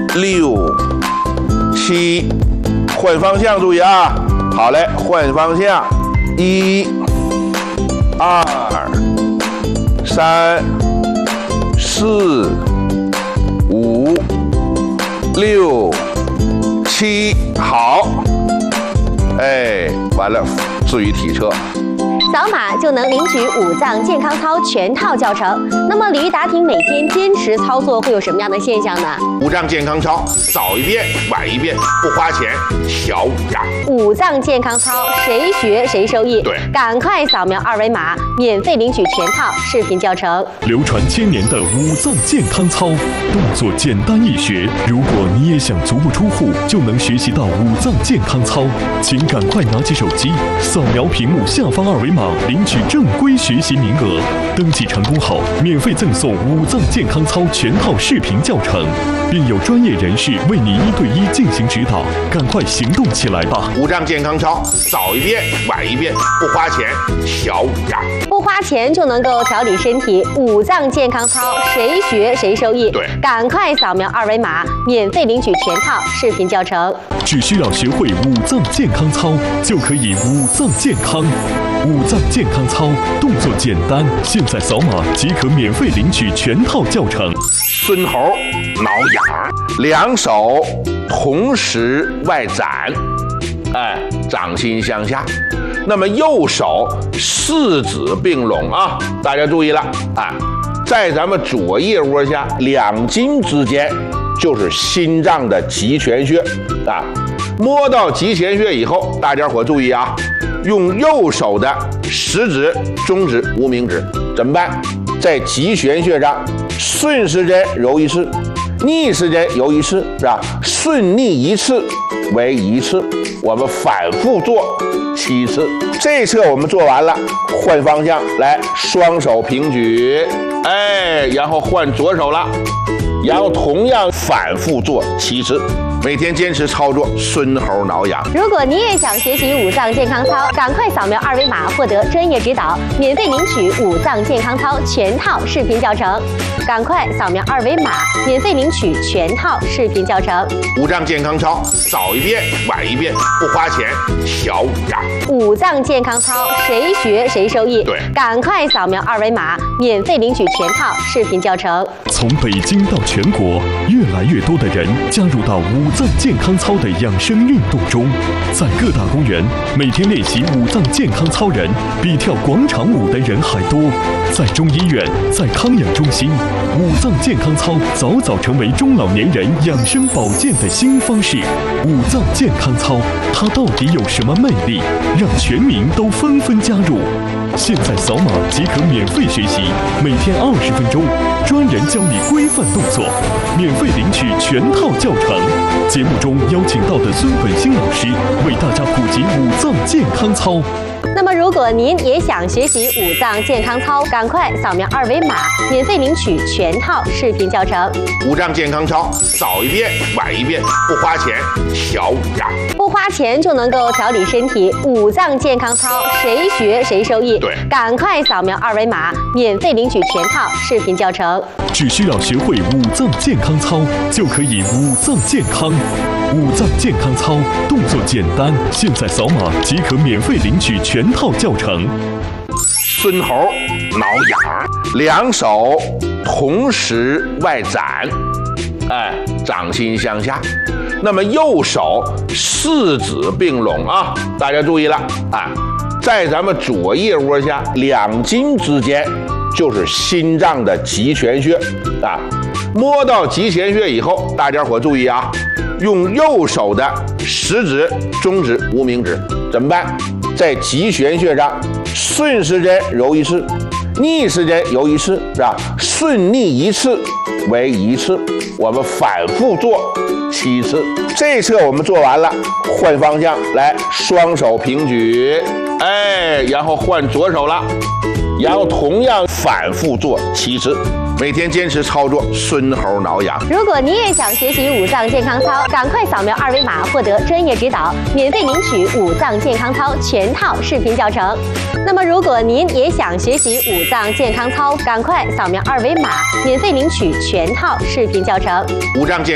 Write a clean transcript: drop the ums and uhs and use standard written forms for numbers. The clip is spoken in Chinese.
6、7，换方向，注意啊！好嘞，换方向，1、2、3、4、5、6、7，好。哎，完了，至于体车。 扫码就能领取五脏健康操全套教程。那么李玉达婷每天坚持操作会有什么样的现象呢？ 五脏健康操早一遍晚一遍，不花钱，小五脏。 五脏健康操谁学谁受益。 对， 赶快扫描二维码，免费领取全套视频教程。 流传千年的五脏健康操，动作简单易学。如果你也想足不出户就能学习到五脏健康操，请赶快拿起手机，扫描屏幕下方二维码。领取正规学习名额，登记成功后免费赠送五脏健康操全套视频教程，并有专业人士为你1对1进行指导。赶快行动起来吧！ 五脏健康操早一遍晚一遍，不花钱，小五脏。 不花钱就能够调理身体，五脏健康操谁学谁受益。 对， 赶快扫描二维码，免费领取全套视频教程。 只需要学会五脏健康操，就可以五脏健康。五脏健康操动作简单，现在扫码即可免费领取全套教程。 孙猴挠痒，两手同时外展，哎，掌心向下。那么右手四指并拢啊，大家注意了啊，在咱们左腋窝下两筋之间就是心脏的极泉穴啊。摸到极泉穴以后，大家伙注意啊，用右手的食指、中指、无名指怎么办？在极泉穴上顺时针揉一次，逆时针揉一次，是吧？顺逆一次为1次，我们反复做7次。这侧我们做完了，换方向来，双手平举，哎，然后换左手了，然后同样反复做7次。每天坚持操作，孙猴挠痒。 如果你也想学习五脏健康操，赶快扫描二维码获得专业指导，免费领取五脏健康操全套视频教程。赶快扫描二维码，免费领取全套视频教程。 五脏健康操早一遍晚一遍，不花钱，小五脏。 五脏健康操谁学谁受益。 对， 赶快扫描二维码，免费领取全套视频教程。 从北京到全国，越来越多的人加入到五脏健康操的养生运动中，在各大公园，每天练习五脏健康操人比跳广场舞的人还多。在中医院，在康养中心，五脏健康操早早成为中老年人养生保健的新方式。五脏健康操，它到底有什么魅力，让全民都纷纷加入？现在扫码即可免费学习，每天20分钟，专人教你规范动作，免费领取全套教程。节目中邀请到的孙本兴老师为大家普及五脏健康操。 那么如果您也想学习五脏健康操，赶快扫描二维码，免费领取全套视频教程。 五脏健康操早一遍晚一遍，不花钱，小五脏。 不花钱就能够调理身体，五脏健康操谁学谁受益。 对， 赶快扫描二维码，免费领取全套视频教程。 只需要学会五脏健康操，就可以五脏健康。五脏健康操动作简单，现在扫码即可免费领取全套教程。 孙猴挠痒，两手同时外展，哎，掌心向下。那么右手四指并拢啊，大家注意了啊，在咱们左腋窝下两筋之间就是心脏的极泉穴啊。摸到极泉穴以后，大家伙注意啊，用右手的食指、中指、无名指怎么办？在极泉穴上顺时针揉一次，逆时针揉一次，是吧？顺逆一次为1次，我们反复做7次。这侧我们做完了，换方向来，双手平举，哎，然后换左手了，然后同样反复做7次。每天坚持操作，孙猴挠痒。 如果你也想学习五脏健康操，赶快扫描二维码获得专业指导，免费领取五脏健康操全套视频教程。那么如果您也想学习五脏健康操，赶快扫描二维码，免费领取全套视频教程。 五脏健